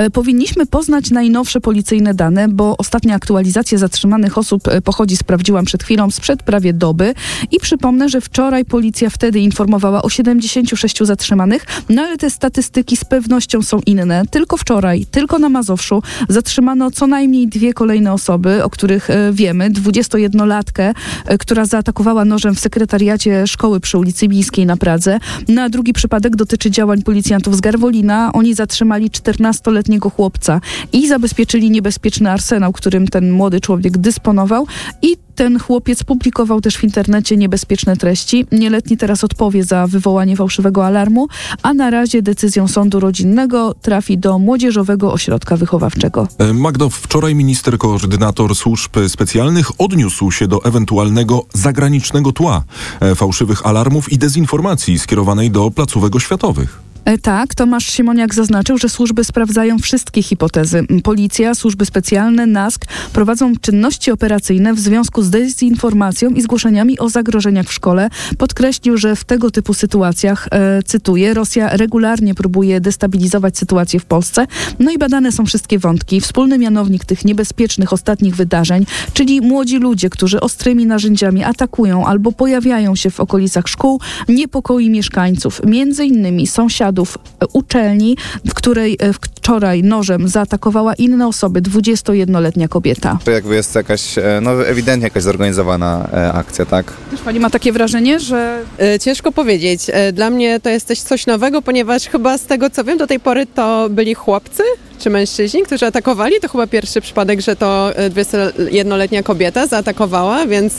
Powinniśmy poznać najnowsze policyjne dane, bo ostatnia aktualizacja zatrzymanych osób pochodzi, sprawdziłam przed chwilą, sprzed prawie doby i przypomnę, że wczoraj policja wtedy informowała o 76 zatrzymanych, no ale te statystyki z pewnością są inne. Tylko wczoraj, tylko na Mazowszu zatrzymano co najmniej 2 kolejne osoby, o których wiemy. 21-latkę, która zaatakowała nożem w sekretariacie szkoły przy ulicy Miejskiej na Pradze. No a drugi przypadek dotyczy działań policjantów z Garwolina. Oni zatrzymali 14-letniego chłopca i zabezpieczyli niebezpieczny arsenał, którym ten młody człowiek dysponował i ten chłopiec publikował też w internecie niebezpieczne treści. Nieletni teraz odpowie za wywołanie fałszywego alarmu, a na razie decyzją sądu rodzinnego trafi do Młodzieżowego Ośrodka Wychowawczego. Magdo, wczoraj minister koordynator służb specjalnych odniósł się do ewentualnego zagranicznego tła fałszywych alarmów i dezinformacji skierowanej do placówek oświatowych. Tak, Tomasz Siemoniak zaznaczył, że służby sprawdzają wszystkie hipotezy. Policja, służby specjalne, NASK prowadzą czynności operacyjne w związku z dezinformacją i zgłoszeniami o zagrożeniach w szkole. Podkreślił, że w tego typu sytuacjach, cytuję, Rosja regularnie próbuje destabilizować sytuację w Polsce. No i badane są wszystkie wątki. Wspólny mianownik tych niebezpiecznych ostatnich wydarzeń, czyli młodzi ludzie, którzy ostrymi narzędziami atakują albo pojawiają się w okolicach szkół, niepokoi mieszkańców. Między innymi sąsiadów uczelni, w której wczoraj nożem zaatakowała inne osoby, 21-letnia kobieta. To jakby jest jakaś, ewidentnie jakaś zorganizowana akcja, tak? Też pani ma takie wrażenie, że... Ciężko powiedzieć. Dla mnie to jest coś nowego, ponieważ chyba z tego co wiem, do tej pory to byli chłopcy czy mężczyźni, którzy atakowali. To chyba pierwszy przypadek, że to 21-letnia kobieta zaatakowała, więc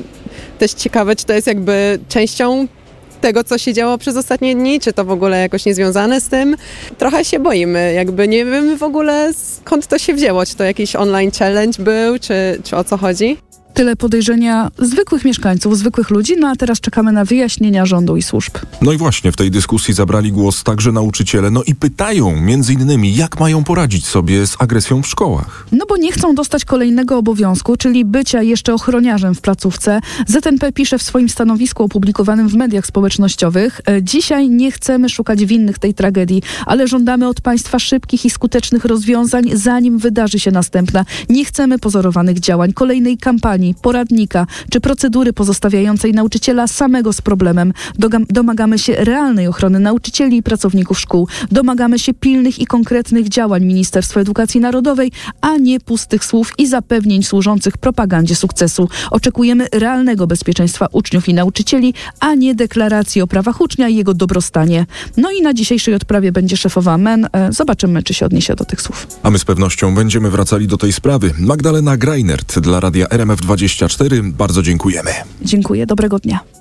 też ciekawe, czy to jest jakby częścią tego, co się działo przez ostatnie dni, czy to w ogóle jakoś niezwiązane z tym. Trochę się boimy, jakby nie wiemy w ogóle skąd to się wzięło, czy to jakiś online challenge był, czy o co chodzi. Tyle podejrzenia zwykłych mieszkańców, zwykłych ludzi, no a teraz czekamy na wyjaśnienia rządu i służb. No i właśnie w tej dyskusji zabrali głos także nauczyciele, no i pytają między innymi, jak mają poradzić sobie z agresją w szkołach. No bo nie chcą dostać kolejnego obowiązku, czyli bycia jeszcze ochroniarzem w placówce. ZNP pisze w swoim stanowisku opublikowanym w mediach społecznościowych: dzisiaj nie chcemy szukać winnych tej tragedii, ale żądamy od państwa szybkich i skutecznych rozwiązań, zanim wydarzy się następna. Nie chcemy pozorowanych działań, kolejnej kampanii, poradnika czy procedury pozostawiającej nauczyciela samego z problemem. Domagamy się realnej ochrony nauczycieli i pracowników szkół. Domagamy się pilnych i konkretnych działań Ministerstwa Edukacji Narodowej, a nie pustych słów i zapewnień służących propagandzie sukcesu. Oczekujemy realnego bezpieczeństwa uczniów i nauczycieli, a nie deklaracji o prawach ucznia i jego dobrostanie. No i na dzisiejszej odprawie będzie szefowa MEN. Zobaczymy, czy się odniesie do tych słów. A my z pewnością będziemy wracali do tej sprawy. Magdalena Greinert dla Radia RMF24. Bardzo dziękujemy. Dziękuję, dobrego dnia.